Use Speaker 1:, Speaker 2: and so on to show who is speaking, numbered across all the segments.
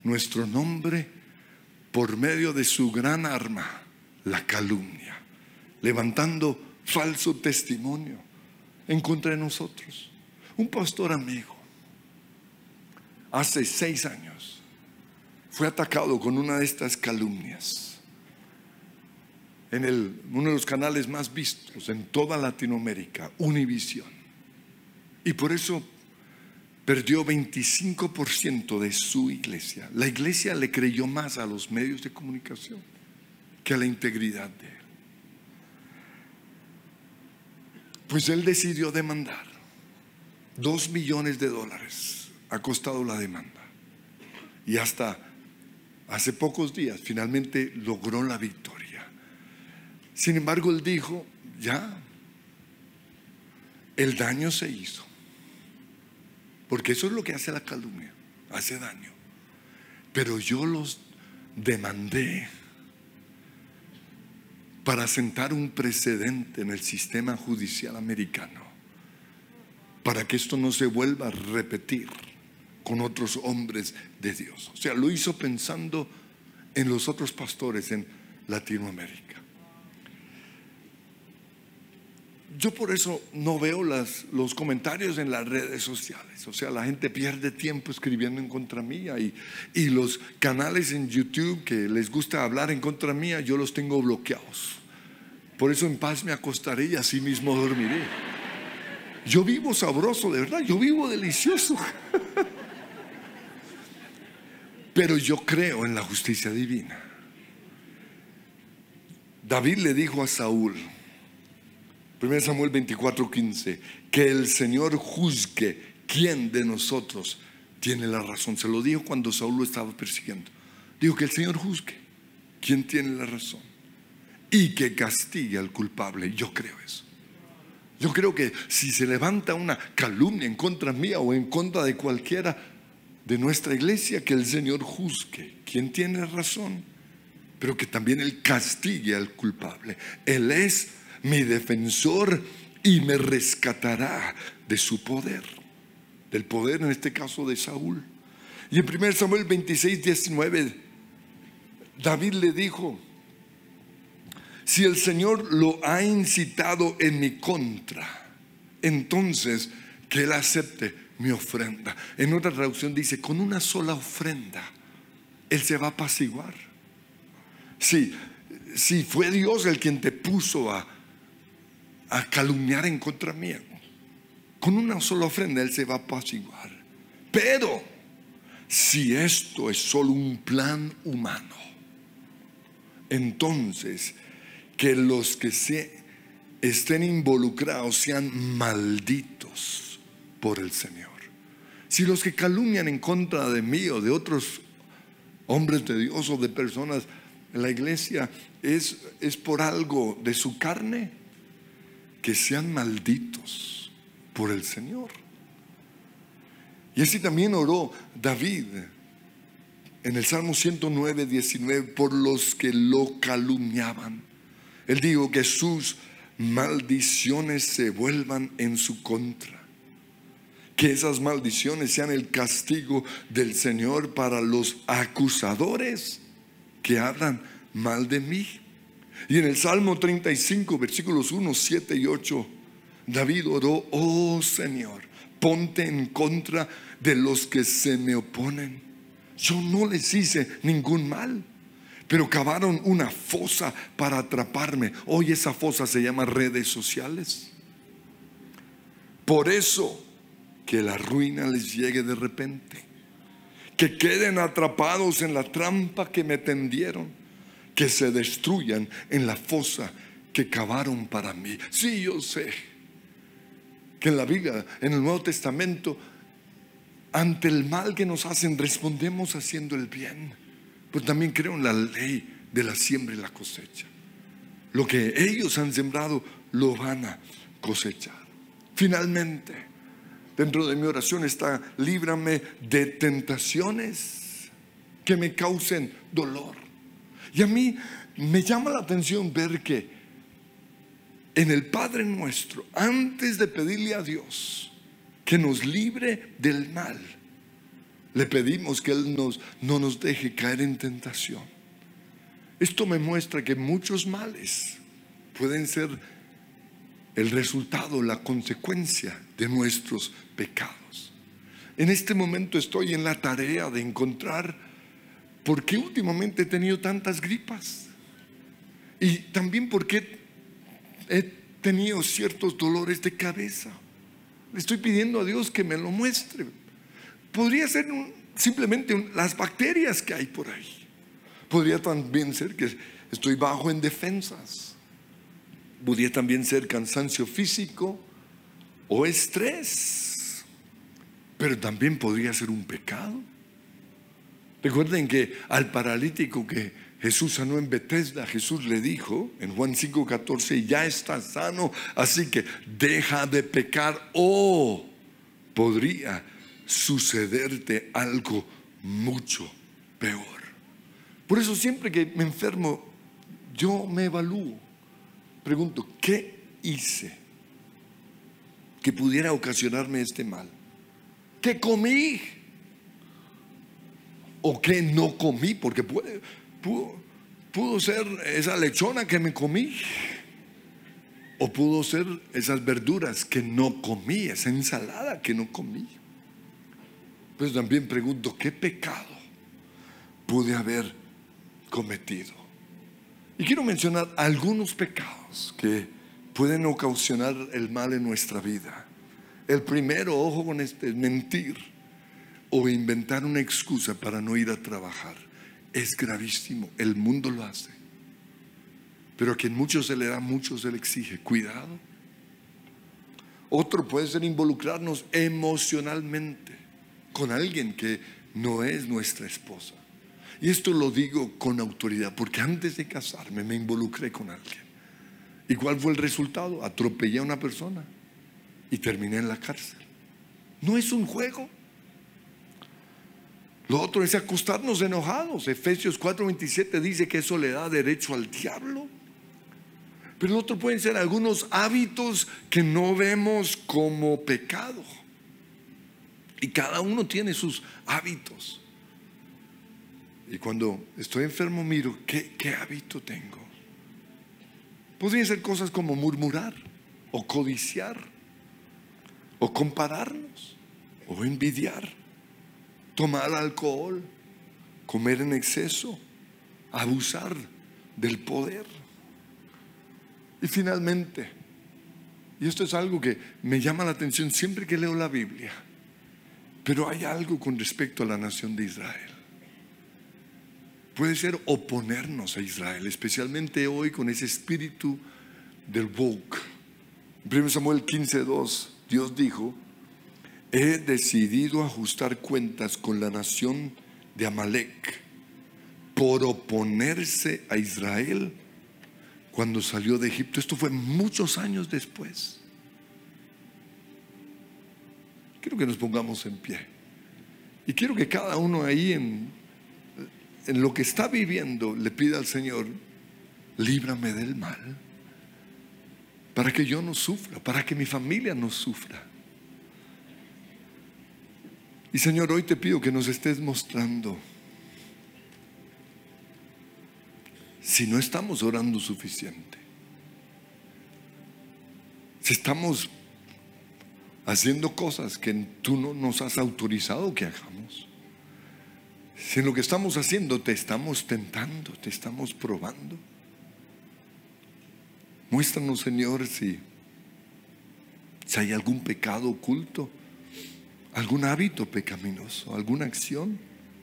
Speaker 1: nuestro nombre por medio de su gran arma, la calumnia, levantando falso testimonio en contra de nosotros. Un pastor amigo, hace 6 años, fue atacado con una de estas calumnias en uno de los canales más vistos en toda Latinoamérica, Univisión. Y por eso perdió 25% de su iglesia. La iglesia le creyó más a los medios de comunicación que a la integridad de él. Pues él decidió demandar. $2 millones ha costado la demanda. Y hasta hace pocos días finalmente logró la victoria. Sin embargo, él dijo, ya, el daño se hizo. Porque eso es lo que hace la calumnia, hace daño. Pero yo los demandé para sentar un precedente en el sistema judicial americano, para que esto no se vuelva a repetir con otros hombres de Dios. O sea, lo hizo pensando en los otros pastores en Latinoamérica. Yo por eso no veo los comentarios en las redes sociales. O sea, la gente pierde tiempo escribiendo en contra mía, y los canales en YouTube que les gusta hablar en contra mía, yo los tengo bloqueados. Por eso en paz me acostaré y así mismo dormiré. Yo vivo sabroso, de verdad, yo vivo delicioso. Pero yo creo en la justicia divina. David le dijo a Saúl, 1 Samuel 24:15, que el Señor juzgue quién de nosotros tiene la razón. Se lo dijo cuando Saúl lo estaba persiguiendo. Dijo que el Señor juzgue quién tiene la razón y que castigue al culpable. Yo creo eso. Yo creo que si se levanta una calumnia en contra mía o en contra de cualquiera de nuestra iglesia, que el Señor juzgue quién tiene razón, pero que también Él castigue al culpable. Él es mi defensor y me rescatará de su poder, del poder en este caso de Saúl. Y en 1 Samuel 26:19, David le dijo, si el Señor lo ha incitado en mi contra, entonces que Él acepte mi ofrenda. En otra traducción dice, con una sola ofrenda Él se va a apaciguar. Si fue Dios el quien te puso a calumniar en contra mía, con una sola ofrenda Él se va a apaciguar. Pero si esto es solo un plan humano, entonces que los que estén involucrados sean malditos por el Señor. Si los que calumnian en contra de mí o de otros hombres de Dios o de personas en la iglesia es por algo de su carne, que sean malditos por el Señor. Y así también oró David en el Salmo 109:19 por los que lo calumniaban. Él dijo que sus maldiciones se vuelvan en su contra, que esas maldiciones sean el castigo del Señor para los acusadores que hablan mal de mí. Y en el Salmo 35 versículos 1, 7 y 8, David oró, oh Señor, ponte en contra de los que se me oponen. Yo no les hice ningún mal, pero cavaron una fosa para atraparme. Hoy esa fosa se llama redes sociales. Por eso que la ruina les llegue de repente, que queden atrapados en la trampa que me tendieron, que se destruyan en la fosa que cavaron para mí. Sí, yo sé que en la Biblia, en el Nuevo Testamento, ante el mal que nos hacen respondemos haciendo el bien. Pero también creo en la ley de la siembra y la cosecha. Lo que ellos han sembrado lo van a cosechar. Finalmente, dentro de mi oración está: líbrame de tentaciones que me causen dolor. Y a mí me llama la atención ver que en el Padre Nuestro, antes de pedirle a Dios que nos libre del mal, Le pedimos que Él no nos deje caer en tentación. Esto me muestra que muchos males pueden ser el resultado, la consecuencia de nuestros pecados. En este momento estoy en la tarea de encontrar por qué últimamente he tenido tantas gripas y también por qué he tenido ciertos dolores de cabeza. Le estoy pidiendo a Dios que me lo muestre. Podría ser simplemente las bacterias que hay por ahí. Podría también ser que estoy bajo en defensas. Podría también ser cansancio físico o estrés. Pero también podría ser un pecado. Recuerden que al paralítico que Jesús sanó en Betesda, Jesús le dijo en Juan 5:14: ya estás sano, así que deja de pecar, o podría sucederte algo mucho peor. Por eso siempre que me enfermo, yo me evalúo. Pregunto, ¿qué hice que pudiera ocasionarme este mal? ¿Qué comí? ¿O qué no comí? Porque pudo ser esa lechona que me comí, o pudo ser esas verduras que no comí, esa ensalada que no comí. Pues también pregunto, ¿qué pecado pude haber cometido? Y quiero mencionar algunos pecados que pueden ocasionar el mal en nuestra vida. El primero, ojo con este, es mentir o inventar una excusa para no ir a trabajar. Es gravísimo, el mundo lo hace, pero a quien mucho se le da, mucho se le exige. Cuidado. Otro puede ser involucrarnos emocionalmente con alguien que no es nuestra esposa. Y esto lo digo con autoridad, porque antes de casarme me involucré con alguien. ¿Y cuál fue el resultado? Atropellé a una persona y terminé en la cárcel. No es un juego. Lo otro es acostarnos enojados. Efesios 4:27 dice que eso le da derecho al diablo. Pero lo otro pueden ser algunos hábitos que no vemos como pecado. Y cada uno tiene sus hábitos. Y cuando estoy enfermo miro, ¿qué hábito tengo? Podrían ser cosas como murmurar, o codiciar, o compararnos, o envidiar, tomar alcohol, comer en exceso, abusar del poder. Y finalmente, y esto es algo que me llama la atención siempre que leo la Biblia, pero hay algo con respecto a la nación de Israel. Puede ser oponernos a Israel, especialmente hoy con ese espíritu del woke. En 1 Samuel 15:2, Dios dijo: he decidido ajustar cuentas con la nación de Amalek por oponerse a Israel cuando salió de Egipto. Esto fue muchos años después. Quiero que nos pongamos en pie y quiero que cada uno ahí en lo que está viviendo le pida al Señor: líbrame del mal, para que yo no sufra, para que mi familia no sufra. Y Señor, hoy te pido que nos estés mostrando si no estamos orando suficiente, si estamos haciendo cosas que tú no nos has autorizado que hagamos, si en lo que estamos haciendo te estamos tentando, te estamos probando. Muéstranos, Señor, si hay algún pecado oculto, algún hábito pecaminoso, alguna acción.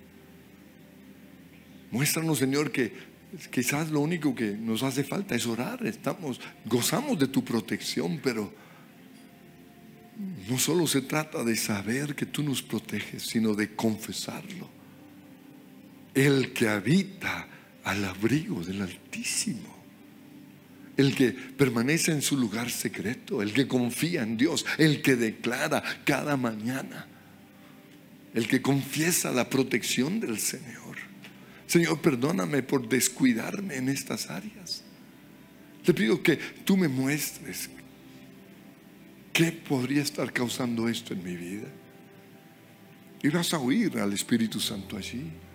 Speaker 1: Muéstranos, Señor, que quizás lo único que nos hace falta es orar. Gozamos de tu protección, pero no solo se trata de saber que tú nos proteges, sino de confesarlo. El que habita al abrigo del Altísimo, el que permanece en su lugar secreto, el que confía en Dios, el que declara cada mañana, el que confiesa la protección del Señor. Señor, perdóname por descuidarme en estas áreas. Te pido que tú me muestres qué podría estar causando esto en mi vida. Y vas a oír al Espíritu Santo allí.